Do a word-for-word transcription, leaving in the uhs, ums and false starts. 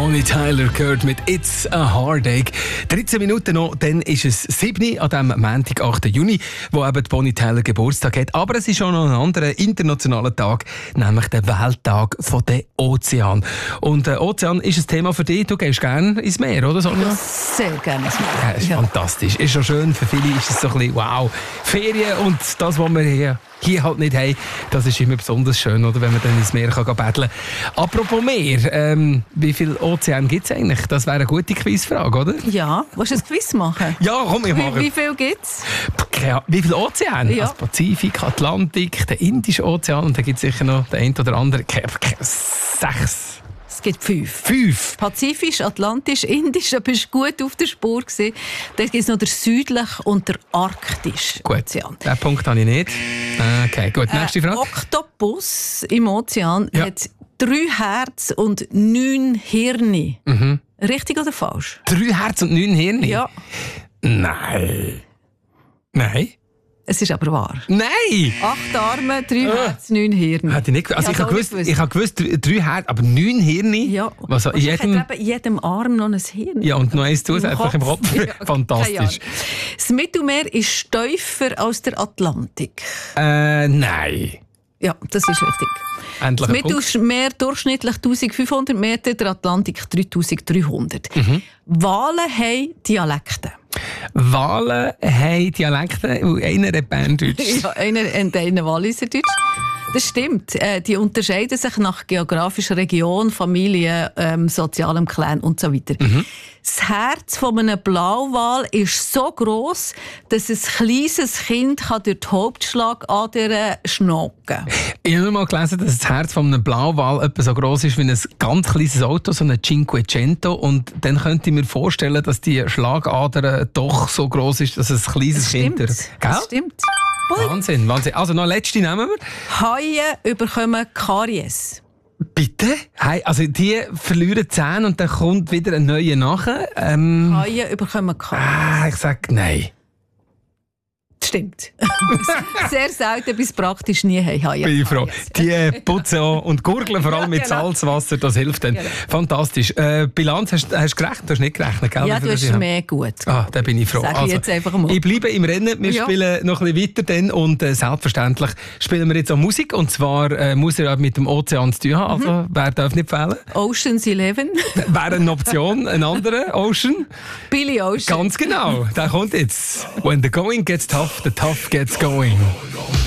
Bonnie Tyler gehört mit «It's a Heartache». dreizehn Minuten noch, dann ist es sieben an diesem Montag, achten Juni, wo eben die Bonnie Tyler Geburtstag hat. Aber es ist auch noch ein anderer internationaler Tag, nämlich der Welttag des Ozeans. Und der Ozean ist ein Thema für dich. Du gehst gerne ins Meer, oder Sonja? Sehr gerne ins Meer. Ja, ist ja. fantastisch. Ist schon schön. Für viele ist es so ein bisschen wow. Ferien und das, was wir hier hier halt nicht haben, das ist immer besonders schön, oder, wenn man dann ins Meer kann baddeln kann. Apropos Meer, ähm, wie viele Ozeane gibt es eigentlich? Das wäre eine gute Quizfrage, oder? Ja, willst du ein Quiz machen? Ja, komm, ich mache. Wie, wie viel gibt es? Wie viele Ozeane? Ja. Also Pazifik, Atlantik, der Indische Ozean und dann gibt es sicher noch den einen oder anderen. Sechs. Es gibt fünf. Fünf? Pazifisch, Atlantisch, Indisch, da bist du gut auf der Spur gewesen. Dann gibt es noch der südliche und der arktische Ozean. Den Punkt habe ich nicht. Okay, gut. Nächste Frage. Ein Oktopus im Ozean ja. hat drei Herzen und neun Hirne. Mhm. Richtig oder falsch? Drei Herzen und neun Hirne? Ja. Nein. Nein? Es ist aber wahr. Nein! Acht Arme, drei äh. Herzen, neun Hirne. Hätte ich nicht gewusst. Also ich, ich habe gewusst, gewusst. ich habe gewusst, drei Herzen, aber neun Hirne? Ja. Was, in jedem... hat eben jedem Arm noch ein Hirn. Ja, und noch eins zusätzlich im Kopf. Ja, fantastisch. Das Mittelmeer ist tiefer als der Atlantik. Äh, nein. Ja, das ist richtig. Endlich das Mittelmeer durchschnittlich eintausendfünfhundert Meter, der Atlantik dreitausenddreihundert. Mhm. Wale haben Dialekte. Wale haben Dialekte und einer hat Berndeutsch. Ja, einer und einer Walliserdeutsch. Das stimmt. Äh, die unterscheiden sich nach geografischer Region, Familie, ähm, sozialem Clan und so weiter. Mhm. Das Herz von einem Blauwal ist so gross, dass ein kleines Kind kann durch die Hauptschlagader schnacken kann. Ich habe mal gelesen, dass das Herz von einem Blauwal etwa so gross ist wie ein ganz kleines Auto, so ein Cinquecento. Und dann könnte ich mir vorstellen, dass die Schlagader doch so gross ist, dass ein kleines das Kind... Stimmt. Das stimmt. Wahnsinn, Wahnsinn. Also noch letzte nehmen wir. Haie bekommen Karies. Bitte? Hey, also die verlieren Zähne und dann kommt wieder ein neuer nachher. Ähm, Haie bekommen Karies. Ah, ich sage nein. Stimmt. Sehr selten bis praktisch nie haben Haie. Bin ich froh. Die putzen auch und gurgeln vor allem ja, mit genau. Salzwasser, das hilft dann. Genau. Fantastisch. Äh, Bilanz, hast du gerechnet? Du hast nicht gerechnet, gell? Ja, du hast mehr gut. Ah, da bin ich froh. Sag ich also, jetzt einfach mal. Ich bleibe im Rennen. Wir ja. spielen noch ein bisschen weiter dann und äh, selbstverständlich spielen wir jetzt auch Musik. Und zwar äh, muss er mit dem Ozean zu tun haben. Also, mhm. wer darf nicht fehlen? Ocean's Eleven. Wäre eine Option, ein anderer Ocean. Billy Ocean. Ganz genau. Der kommt jetzt. When the going gets tough, the tough gets going.